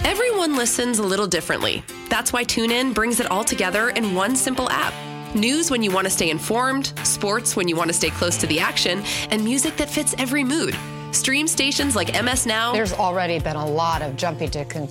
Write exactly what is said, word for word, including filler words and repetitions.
Everyone listens a little differently. That's why TuneIn brings it all together in one simple app. News when you want to stay informed, sports when you want to stay close to the action, and music that fits every mood. Stream stations like M S Now. There's already been a lot of jumping to conclusions.